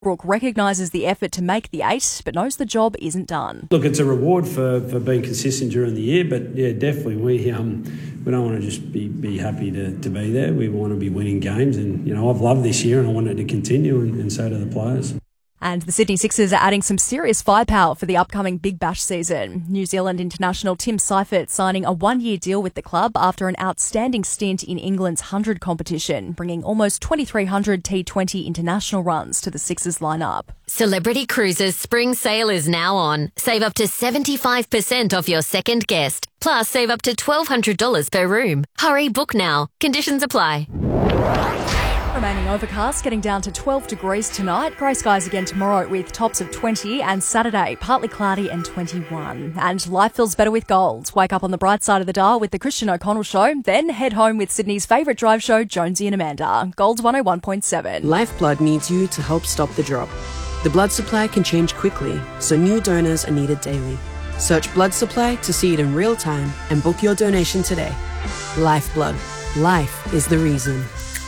Brook recognises the effort to make the 8, but knows the job isn't done. Look, it's a reward for being consistent during the year, but yeah, definitely we don't want to just be happy to be there. We want to be winning games, and I've loved this year and I want it to continue, and so do the players. And the Sydney Sixers are adding some serious firepower for the upcoming Big Bash season. New Zealand international Tim Seifert signing a 1-year deal with the club after an outstanding stint in England's 100 competition, bringing almost 2,300 T20 international runs to the Sixers lineup. Celebrity Cruises spring sale is now on. Save up to 75% off your second guest. Plus, save up to $1,200 per room. Hurry, book now. Conditions apply. Remaining overcast, getting down to 12 degrees tonight. Grey skies again tomorrow with tops of 20, and Saturday partly cloudy and 21. And life feels better with gold. Wake up on the bright side of the dial with the Christian O'Connell Show, then head home with Sydney's favourite drive show, Jonesy and Amanda. Gold's 101.7. Lifeblood needs you to help stop the drop. The blood supply can change quickly, so new donors are needed daily. Search blood supply to see it in real time and book your donation today. Lifeblood. Life is the reason.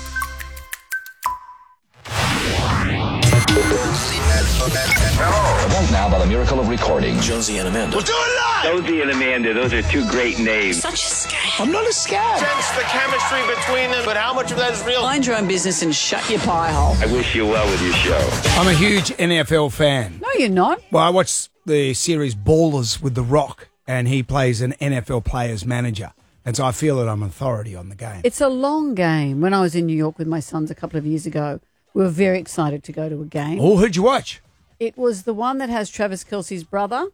Right now, by the miracle of recording, Jonesy and Amanda. We'll do it live! Jonesy and Amanda, those are two great names. Such a scam. I'm not a scab. Sense the chemistry between them, but how much of that is real? Mind your own business and shut your pie hole. I wish you well with your show. I'm a huge NFL fan. No, you're not. Well, I watched the series Ballers with The Rock, and he plays an NFL player's manager. And so I feel that I'm an authority on the game. It's a long game. When I was in New York with my sons a couple of years ago, we were very excited to go to a game. Oh, who'd you watch? It was the one that has Travis Kelce's brother.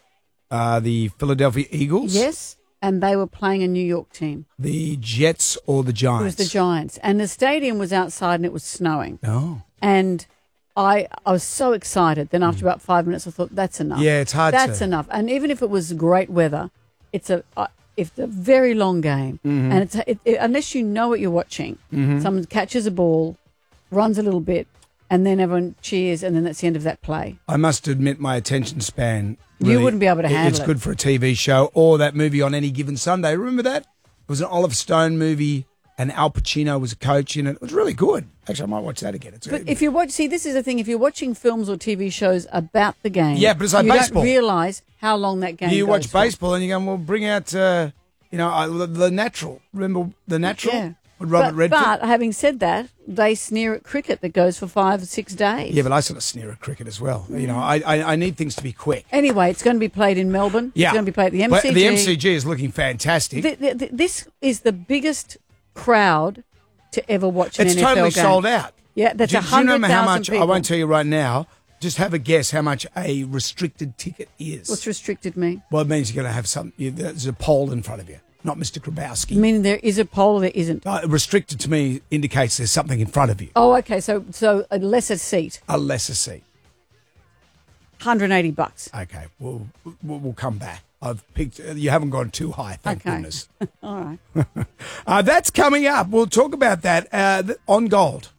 The Philadelphia Eagles? Yes, and they were playing a New York team. The Jets or the Giants? It was the Giants. And the stadium was outside and it was snowing. Oh. And I was so excited. Then after about 5 minutes, I thought, that's enough. Yeah, it's hard That's enough. And even if it was great weather, it's a very long game. Mm-hmm. And unless you know what you're watching, someone catches a ball, runs a little bit, and then everyone cheers, and then that's the end of that play. I must admit my attention span. You wouldn't be able to handle it. It's good for a TV show or that movie On Any Given Sunday. Remember that? It was an Oliver Stone movie, and Al Pacino was a coach in it. It was really good. Actually, I might watch that again. But if you watch, this is the thing. If you're watching films or TV shows about the game, yeah, but it's like you baseball. don't realise how long that game. You goes watch for. baseball and you go, well, bring out, The Natural. Remember The Natural? Yeah. With Robert Redford? But having said that, they sneer at cricket that goes for 5 or 6 days. Yeah, but I sort of sneer at cricket as well. I need things to be quick. Anyway, it's going to be played in Melbourne. Yeah. It's going to be played at the MCG. The MCG is looking fantastic. This is the biggest crowd to ever watch an NFL game. It's totally sold out. Yeah, that's 100,000 Do you know how much? people. I won't tell you right now. Just have a guess how much a restricted ticket is. What's restricted mean? Well, it means you're going to have there's a pole in front of you, not Mr. Grabowski. Meaning there is a pole or there isn't? Restricted to me indicates there's something in front of you. Oh, okay. So a lesser seat. A lesser seat. $180. Okay, we'll come back. I've picked. You haven't gone too high, thank goodness. All right. That's coming up. We'll talk about that on Gold.